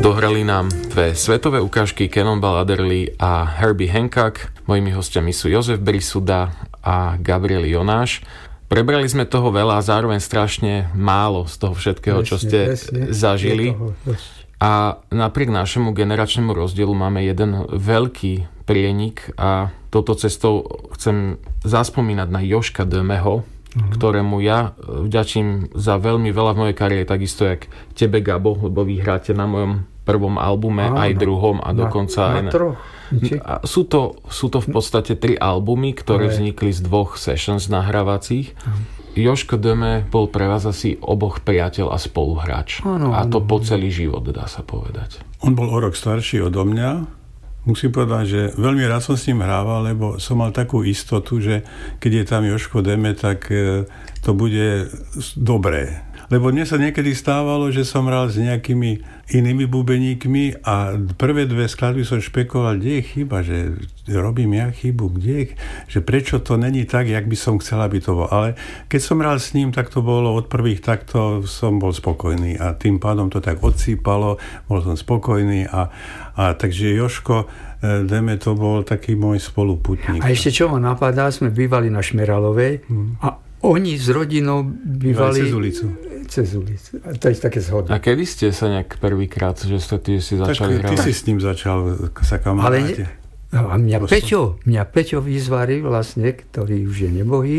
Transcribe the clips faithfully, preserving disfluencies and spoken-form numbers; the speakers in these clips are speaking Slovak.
Dohrali nám dve svetové ukážky Cannonball Adderley a Herbie Hancock. Mojimi hostiami sú Jozef Brisuda a Gabriel Jonáš. Prebrali sme toho veľa a zároveň strašne málo z toho všetkého, presne, čo ste presne, zažili. A napriek našemu generačnému rozdielu máme jeden veľký prienik a touto cestou chcem zaspomínať na Jožka Dömeho, uh-huh. ktorému ja vďačím za veľmi veľa v mojej kariére, takisto jak tebe, Gabo, lebo vy hráte na mojom prvom albume, áno, aj druhom a dokonca na, aj na troch. A sú, to, sú to v podstate tri albumy, ktoré ale... vznikli z dvoch sessions nahrávacích. Uh-huh. Jožko Döme bol pre vás asi oboch priateľ a spoluhráč. Áno, a to áno. po celý život, dá sa povedať. On bol o rok starší odo mňa. Musím povedať, že veľmi rád som s ním hrával, lebo som mal takú istotu, že keď je tam Jožko Döme, tak to bude dobré. Lebo mne sa niekedy stávalo, že som hral s nejakými inými bubeníkmi a prvé dve skladby som špekoval, kde je chyba, že robím ja chybu, kde je, že prečo to není tak, jak by som chcel, aby to bolo. Ale keď som hral s ním, tak to bolo od prvých, takto som bol spokojný a tým pádom to tak odsýpalo, bol som spokojný a, a takže Jožko Döme to bol taký môj spoluputník. A ešte čo ma napadá, sme bývali na Šmeralovej hmm. a oni s rodinou bývali cez ulicu. Cez ulicu. A to je také zhodné. A kedy ste sa nejak prvýkrát, že ste ty si začali hrať? Tak ty si s ním začal sa kamaráte. No a mňa Peťo, mňa Peťo vyzvaril vlastne, ktorý už je nebohý,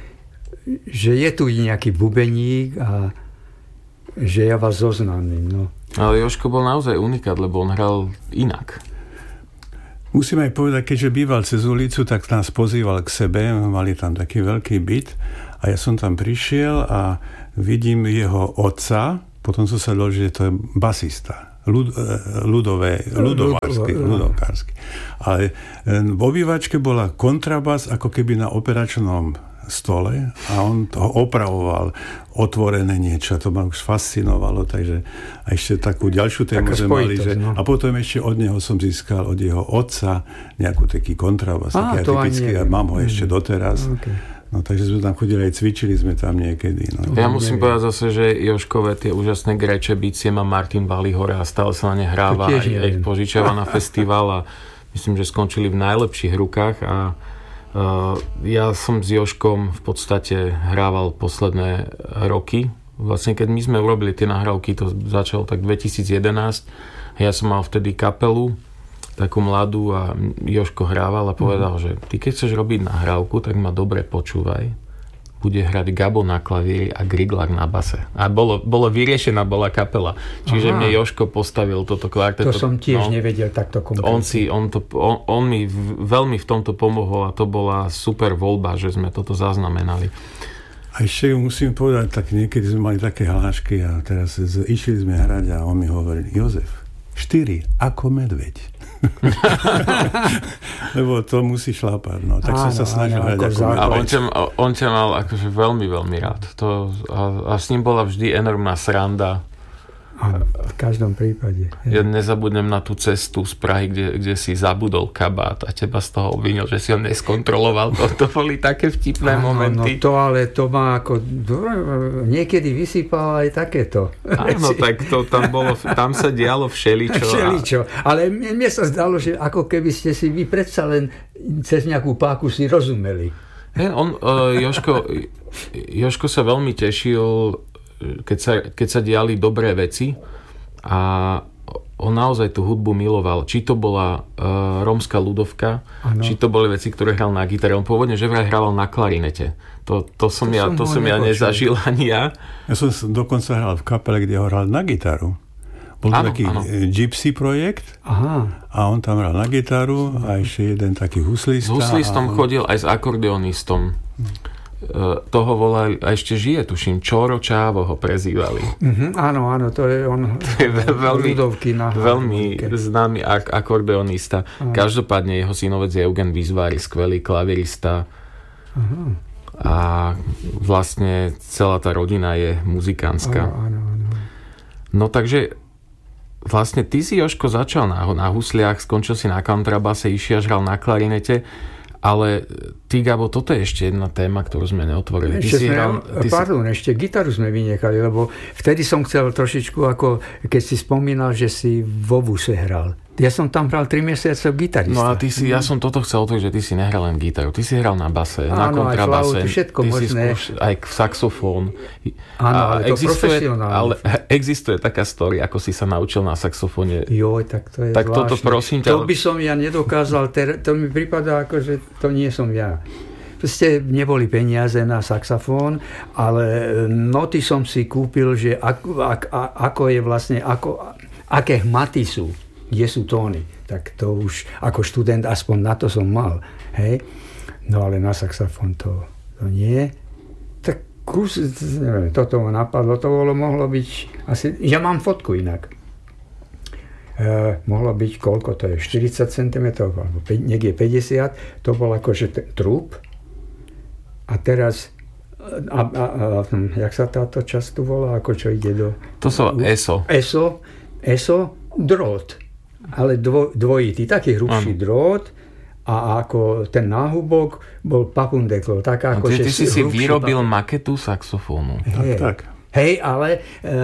že je tu nejaký bubeník a že ja vás zoznámim. No. Ale Jožko bol naozaj unikát, lebo on hral inak. Musím aj povedať, keďže býval cez ulicu, tak nás pozýval k sebe, mali tam taký veľký byt a ja som tam prišiel a vidím jeho otca, potom som sa dozvedel, že to je basista, ľud, ľudové, ľudovársky, ľudovársky. Ale v obývačke bola kontrabas ako keby na operačnom stole a on to opravoval otvorené niečo, to ma už fascinovalo, takže a ešte takú ďalšiu tému sme mali, že, no. A potom ešte od neho som získal od jeho otca nejakú taký kontrabas, taký atypický a mám ho ešte doteraz. Okay. No takže sme tam chodili aj cvičili sme tam niekedy. No. Ja musím povedať zase, že Jožkové tie úžasné greče bicie má Martin Valihore a stále sa na ne hráva, aj, aj požičiava na festival a myslím, že skončili v najlepších rukách a Uh, ja som s Jožkom v podstate hrával posledné roky. Vlastne keď my sme urobili tie nahrávky, to začalo tak dvetisíc jedenásť. Ja som mal vtedy kapelu, takú mladú a Jožko hrával a povedal, mm. že ty keď chceš robiť nahrávku, tak ma dobre počúvaj. Bude hrať Gabo na klavíri a Griglák na base. A bolo, bolo vyriešená bola kapela. Čiže Aha. mne Jožko postavil toto kvarteto. To som tiež no, nevedel takto konkrétne. On, si, on, to, on, on mi veľmi v tomto pomohol a to bola super voľba, že sme toto zaznamenali. A ešte musím povedať, tak niekedy sme mali také hlášky a teraz išli sme hrať a on mi hovoril, Jozef, štyri ako medveď. Lebo to musí šlápať, no. Tak áno, som sa snažil hrať ako medveď. A on ťa, on ťa mal akože veľmi, veľmi rád. To, a, a s ním bola vždy enormná sranda. Áno, v každom prípade. Ja nezabudnem na tú cestu z Prahy, kde, kde si zabudol kabát a teba z toho obvinil, že si ho neskontroloval. To, to boli také vtipné áno, momenty. No to ale to má ako... Niekedy vysypal aj takéto. Áno, tak to tam bolo, tam sa dialo všeličo. Všeličo. A... Ale mne, mne sa zdalo, že ako keby ste si vy predsa len cez nejakú páku si rozumeli. Hey, on, uh, Jožko, Jožko sa veľmi tešil, keď sa, keď sa diali dobré veci a on naozaj tú hudbu miloval. Či to bola uh, rómska ľudovka, ano. Či to boli veci, ktoré hral na gitare. On pôvodne že vraj hral na klarinete. To, to som to ja, som to som ja nezažil ani ja. Ja som dokonca hral v kapele, kde ho hral na gitaru. Bol to ano, taký ano. Gypsy projekt. Aha. A on tam hral na gitaru a ešte jeden taký huslista. S huslistom a... chodil aj s akordeonistom. Uh, toho volali, a ešte žije, tuším, Čoro Čávo ho prezývali. Uh-huh, áno, áno, to je on. To je veľmi, veľmi známy ak- akordeonista. Áno. Každopádne jeho synovec je Eugen Vizvári, skvelý klavirista. Uh-huh. A vlastne celá tá rodina je muzikánska. Áno, áno, áno. No takže vlastne ty si, Jožko, začal na, na husliach, skončil si na kontrabase, išiel, hral na klarinete Ale ty, Gabo, toto je ešte jedna téma, ktorú sme neotvorili. Ty ešte si sme, hral, ty pardon, si... ešte gitaru sme vynechali, lebo vtedy som chcel trošičku, ako keď si spomínal, že si vo Vuse hral. Ja som tam hral tri mesiace gitarista. No a ty si, ja som toto chcel otvoriť, že ty si nehral len gitaru. Ty si hral na base, áno, na kontrabase. Áno, aj všetko ty možné. Si skúš, aj saxofón. Áno, ale to existuje, profesionálne. Ale existuje taká story, ako si sa naučil na saxofóne. Joj, tak to je tak zvláštne. Toto prosím ťa. To by som ja nedokázal, ter- to mi prípada ako, že to nie som ja. Proste neboli peniaze na saxofón, ale noty som si kúpil, že ako, ak, ako je vlastne, ako, aké hmaty sú, kde sú tóny. Tak to už ako študent aspoň na to som mal. Hej? No ale na saxofón to, to nie. Tak kus, neviem, toto ma napadlo, to bolo, mohlo byť asi, ja mám fotku inak. E, mohlo byť, koľko to je, štyridsať centimetrov, alebo niekde päťdesiat, to bol akože t- trúb. A teraz, a, a, a, jak sa táto časť tu volá, ako čo ide do... To sú ESO. ESO, ESO, drôt. Ale dvo, dvojitý, taký hrubší ano. Drôt a ako ten náhubok bol papundeklo. Tak ako, ty, ty si si vyrobil papundeklo. Maketu saxofónu. Hej, tak. Hej, ale,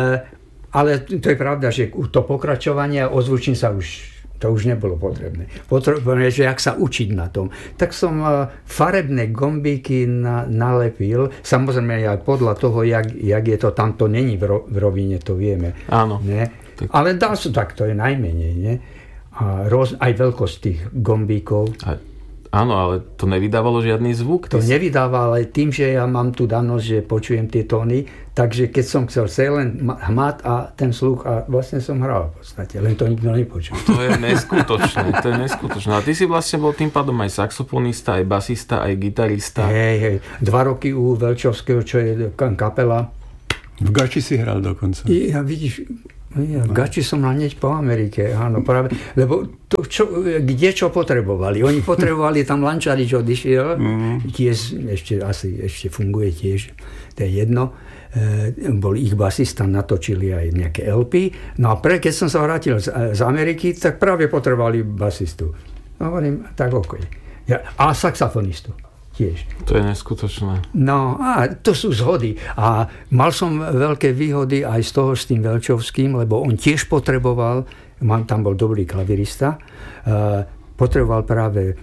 ale to je pravda, že to pokračovanie ozvučím sa už to už nebolo potrebné. Potrebné, že ak sa učiť na tom. Tak som farebné gombíky na, nalepil, samozrejme aj podľa toho, jak, jak je to, tam to není v, ro, v rovine, to vieme. Áno. Ne? Tak. Ale dá sa, tak to je najmenej, nie? A roz, aj veľkosť tých gombíkov. A, áno, ale to nevydávalo žiadny zvuk? To si... nevydáva, ale tým, že ja mám tu danosť, že počujem tie tóny, takže keď som chcel sa len hmat a ten sluch a vlastne som hral v podstate, len to nikto nepočul. To je neskutočné, to je neskutočné. A ty si vlastne bol tým pádom aj saxofonista, aj basista, aj gitarista. Hej, hej. Dva roky u Veľčovského, čo je kapela. V Gači si hral dokonca. Ja vidíš... Ja, v Gači som hneď po Amerike, áno, práve, lebo to, čo, kde čo potrebovali. Oni potrebovali tam Lančarič odišiel, mm. tiež ešte, asi ešte funguje tiež, to je jedno. E, bol ich basista, natočili aj nejaké el pé. No a pre, keď som sa vrátil z, z Ameriky, tak práve potrebovali basistu. No hovorím, tak ok. Ja, a saxofonistu. Tiež. To je neskutočné. No a to sú zhody. A mal som veľké výhody aj z toho s tým Veľčovským, lebo on tiež potreboval, tam bol dobrý klavirista, potreboval práve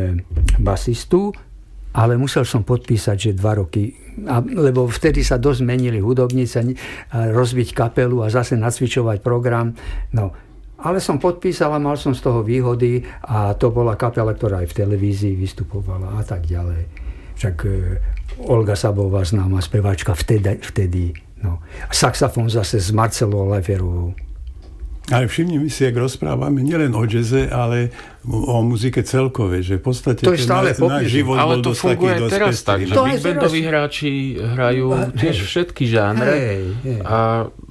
basistu, ale musel som podpísať, že dva roky, a, lebo vtedy sa dosť menili hudobníci, rozbiť kapelu a zase nacvičovať program. No, ale som podpísal a mal som z toho výhody a to bola kapela, ktorá aj v televízii vystupovala a tak ďalej. Však e, Olga Sabová, známa speváčka vtedy. vtedy no. Saxofón zase s Marcelou Leverovou. Ale všimni si, jak rozprávame nielen o jazze, ale o muzike celkové, že v podstate to je stále ten náš život ale bol to dosť taký funguje dosť teraz pestrý. tak, že big bandoví hráči hrajú tiež všetky žánre hej, hej. a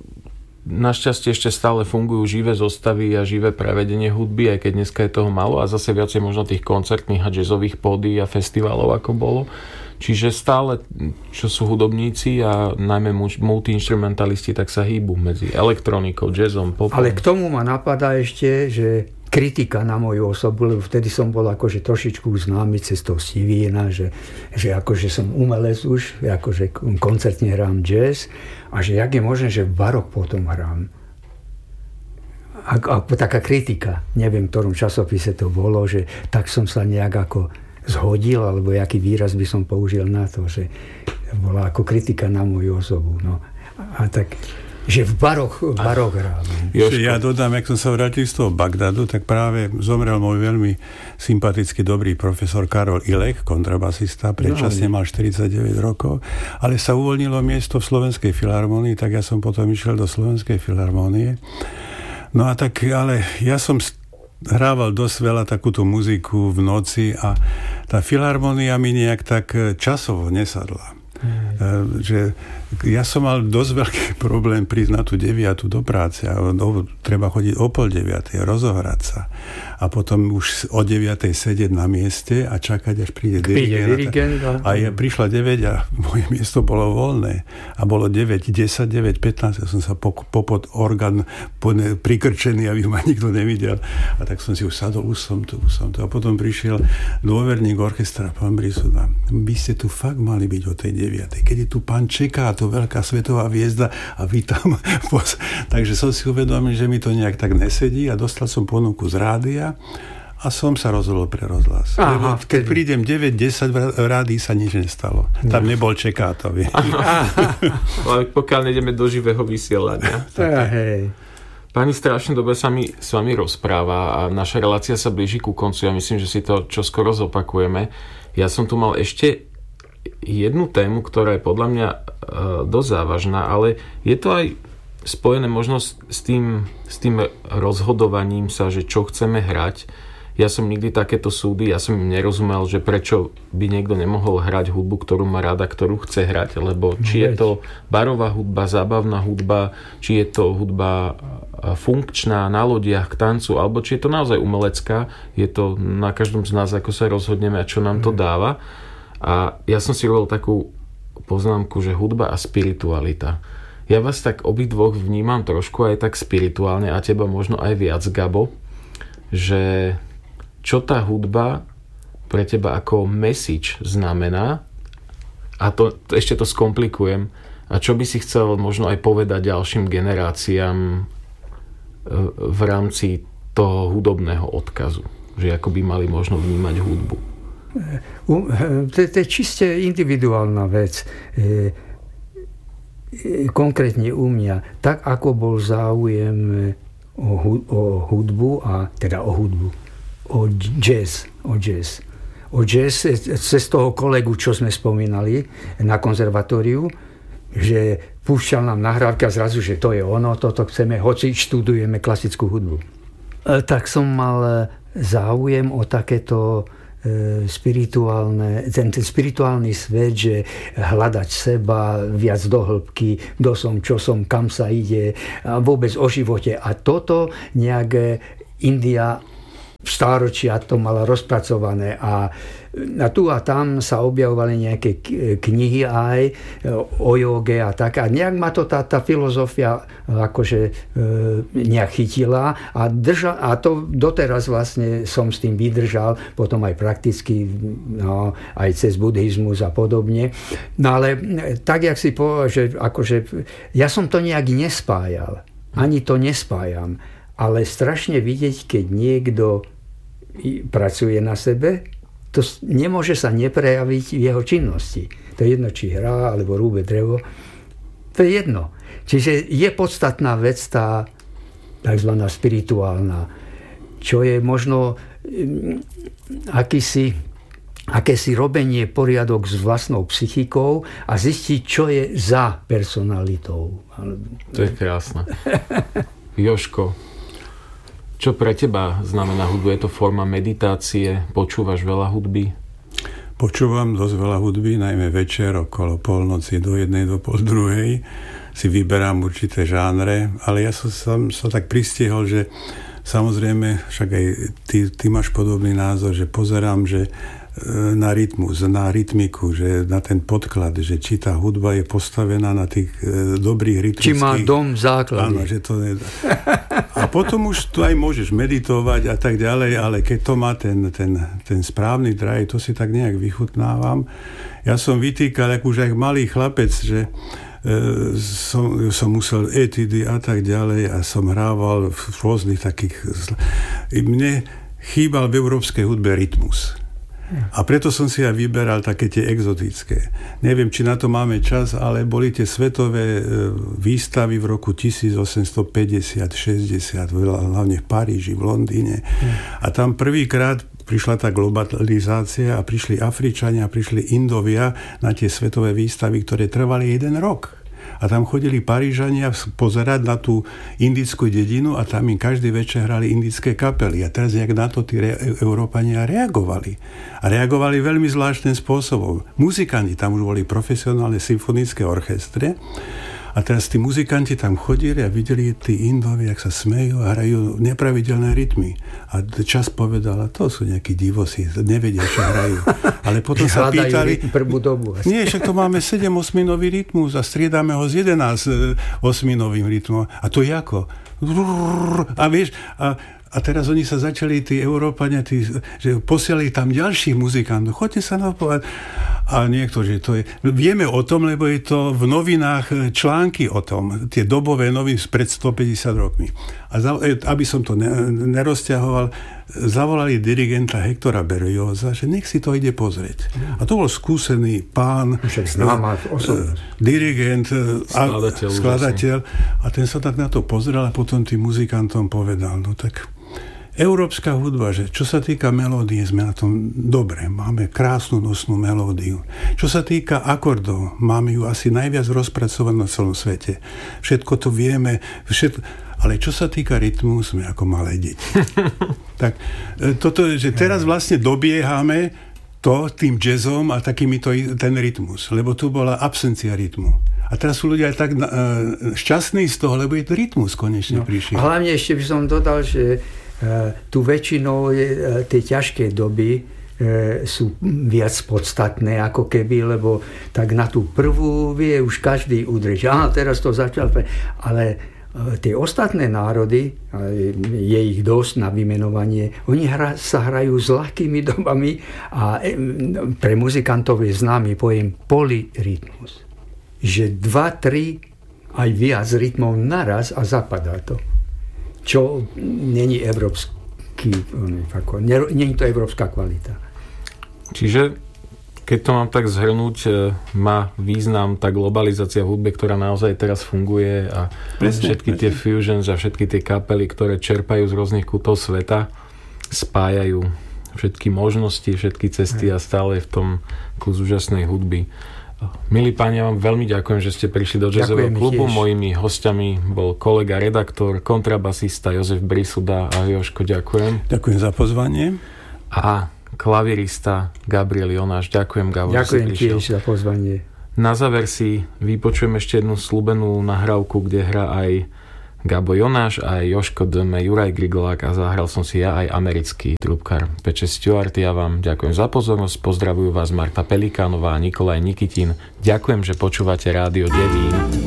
našťastie ešte stále fungujú živé zostavy a živé prevedenie hudby, aj keď dneska je toho málo a zase viacej možno tých koncertných a jazzových pódií a festivalov ako bolo. Čiže stále, čo sú hudobníci a najmä multiinstrumentalisti, tak sa hýbu medzi elektronikou, jazzom, popom. Ale k tomu ma napadá ešte, že kritika na moju osobu, lebo vtedy som bol akože trošičku známy cez toho Sivína, že, že akože som umelec už, akože koncertne hrám jazz a že jak je možné, že barok potom hrám. A, a taká kritika, neviem, v ktorom časopise to bolo, že tak som sa nejak ako zhodil, alebo aký výraz by som použil na to, že bola ako kritika na moju osobu. No. A tak, že v barok, barok hrám. Ja dodám, jak som sa vrátil z toho Bagdadu, tak práve zomrel môj veľmi sympatický, dobrý profesor Karol Ilek, kontrabasista, predčasne mal štyridsaťdeväť rokov, ale sa uvoľnilo miesto v Slovenskej filharmonii, tak ja som potom išiel do Slovenskej filharmonie. No a tak, ale ja som hrával dosť veľa takúto muziku v noci a tá filharmonia mi nejak tak časovo nesadla. Mm. Že Ja som mal dosť veľký problém prísť na tú deviatu do práce a no, treba chodiť o pol deviatej, rozohrať sa a potom už o deviatej sedieť na mieste a čakať, až príde dirigent. A ja prišla deväť a moje miesto bolo voľné a bolo deväť desať, deväť pätnásť, ja som sa popod orgán prikrčený, aby ma nikto nevidel. A tak som si už sadol, už som tu, už som tu. A potom prišiel dôverník orchestra, pán Brisuda. Vy ste tu fakt mali byť o tej deviatej. Keď je tu pán čeká, to veľká svetová hviezda a vy tam. Takže som si uvedomil, že mi to nejak tak nesedí a dostal som ponuku z rádia a som sa rozhodol pre rozhlas. Aha, keď prídem deväť desať v rádii sa nič nestalo. Tam no. nebol čekátový. Ale pokiaľ nejdeme do živého vysielania. Hej. Pani, strašne dobre sa mi s vami rozpráva a naša relácia sa blíži ku koncu. Ja myslím, že si to čoskoro zopakujeme. Ja som tu mal ešte jednu tému, ktorá je podľa mňa e, dosť závažná, ale je to aj spojené možno s tým, s tým rozhodovaním sa, že čo chceme hrať. Ja som nikdy takéto súdy, ja som im nerozumel, že prečo by niekto nemohol hrať hudbu, ktorú má rada, ktorú chce hrať, lebo či je to barová hudba, zábavná hudba, či je to hudba funkčná na lodiach k tancu, alebo či je to naozaj umelecká, je to na každom z nás, ako sa rozhodneme a čo nám to dáva. A ja som si robil takú poznámku, že hudba a spiritualita. Ja vás tak obidvoch vnímam trošku aj tak spirituálne a teba možno aj viac, Gabo, že čo tá hudba pre teba ako message znamená a to, to ešte to skomplikujem a čo by si chcel možno aj povedať ďalším generáciám v rámci toho hudobného odkazu, že ako by mali možno vnímať hudbu. To je čiste individuálna vec. Konkrétne u mňa, tak ako bol záujem o hudbu, a teda o hudbu, o jazz, o jazz. O jazz cez toho kolegu, čo sme spomínali na konzervatóriu, že púšťal nám nahrávky a zrazu, že to je ono, toto chceme, hoci študujeme klasickú hudbu. Tak som mal záujem o takéto spirituálne, ten, ten spirituálny svet, že hľadať seba viac do hĺbky, kto som, čo som, kam sa ide, a vôbec o živote. A toto nejak India v stáročia to mala rozpracované a, a tu a tam sa objavovali nejaké knihy aj o joge a tak. A nejak ma to tá, tá filozofia akože e, nejak chytila a, drža, a to doteraz vlastne som s tým vydržal, potom aj prakticky, no, aj cez buddhizmus a podobne. No ale tak, jak si povedal, že akože ja som to nejak nespájal. Ani to nespájam. Ale strašne vidieť, keď niekto pracuje na sebe, to nemôže sa neprejaviť v jeho činnosti. To je jedno, či hrá, alebo rúbe drevo. To je jedno. Čiže je podstatná vec tá takzvaná spirituálna, čo je možno akýsi, akési robenie poriadok s vlastnou psychikou a zistiť, čo je za personalitou. To je krásne. Jožko, čo pre teba znamená hudbu? Je to forma meditácie? Počúvaš veľa hudby? Počúvam dosť veľa hudby, najmä večer okolo polnoci do jednej, do pol druhej. Si vyberám určité žánre, ale ja som, som sa tak pristihol, že samozrejme, však aj ty, ty máš podobný názor, že pozerám, že na rytmus, na rytmiku, že na ten podklad, že či tá hudba je postavená na tých e, dobrých rytmických... Či má dom základy. Áno, že to ne... A potom už tu aj môžeš meditovať a tak ďalej, ale keď to má ten, ten, ten správny drive, to si tak nejak vychutnávam. Ja som vytýkal, ako už aj malý chlapec, že e, som, som musel etidy a tak ďalej a som hrával v rôznych takých... Mne chýbal v európskej hudbe rytmus. A preto som si aj vyberal také tie exotické. Neviem, či na to máme čas, ale boli tie svetové výstavy v roku tisícosemstopäťdesiat šesťdesiat, hlavne v Paríži, v Londýne. A tam prvýkrát prišla tá globalizácia a prišli Afričania, prišli Indovia na tie svetové výstavy, ktoré trvali jeden rok. A tam chodili Parížania pozerať na tú indickú dedinu a tam im každý večer hrali indické kapely. A teraz jak na to tí re- Európania reagovali. A reagovali veľmi zvláštnym spôsobom. Muzikanti, tam už boli profesionálne symfonické orchestre. A teraz tí muzikanti tam chodili a videli tí Indovi, jak sa smejú a hrajú nepravidelné rytmy. A čas povedala, to sú nejakí divosi, nevedia, čo hrajú. Ale potom sa pýtali... Prvú dobu. Nie, však to máme sedem osminový rytmus a striedame ho s jedenásť osminovým rytmom. A to je ako? A vieš... A, A teraz oni sa začali, tí Európania, tí, že posielali tam ďalších muzikantov. Choďte sa napovedať. A niekto, že to je... Vieme o tom, lebo je to v novinách články o tom. Tie dobové noviny pred stopäťdesiat rokmi. A za, aby som to nerozťahoval, zavolali dirigenta Hektora Berlioza, že nech si to ide pozrieť. A to bol skúsený pán, dirigent, skladateľ, skladateľ. A ten sa tak na to pozrel a potom tým muzikantom povedal, no tak európska hudba, že čo sa týka melódie, sme na tom dobre. Máme krásnu nosnú melódiu. Čo sa týka akordov, máme ju asi najviac rozpracovanú na celom svete. Všetko to vieme, všetko, ale čo sa týka rytmu, sme ako malé deti. Tak toto, že teraz vlastne dobiehame to tým jazzom a takýmito ten rytmus, lebo tu bola absencia rytmu. A teraz sú ľudia aj tak uh, šťastní z toho, lebo je to rytmus konečne no, prišiel. A hlavne ešte by som dodal, že uh, tu väčšinou je, uh, tie ťažké doby uh, sú viac podstatné ako keby, lebo tak na tú prvú vie už každý udrieť. Aha, teraz to začal. Ale uh, tie ostatné národy, uh, je ich dosť na vymenovanie, oni hra, sa hrajú s ľahkými dobami a uh, pre muzikantov je známy pojem polyrytmus. Že dva, tri, aj viac rytmov naraz a zapadá to. Čo není európsky, není to európska kvalita. Čiže, keď to mám tak zhrnúť, má význam tá globalizácia v hudbe, ktorá naozaj teraz funguje a presne, všetky presne. Tie fusions a všetky tie kapely, ktoré čerpajú z rôznych kútov sveta, spájajú všetky možnosti, všetky cesty a stále je v tom kus úžasnej hudby. Milí páni, ja vám veľmi ďakujem, že ste prišli do jazzového klubu. Tiež. Mojimi hostiami bol kolega, redaktor, kontrabasista Jozef Brisuda. A Jožko, ďakujem. Ďakujem za pozvanie. A klavirista Gabriel Jonáš. Ďakujem, Gabo, ďakujem tiež za pozvanie. Na záver si vypočujem ešte jednu slúbenú nahrávku, kde hrá aj Gabo Jonáš, aj Jožko Deme, Juraj Griglák a zahral som si ja aj americký trúbkar Peče Stewart. Ja vám ďakujem za pozornosť, pozdravujú vás Marta Pelikánová a Nikolaj Nikitin. Ďakujem, že počúvate Rádio Devín.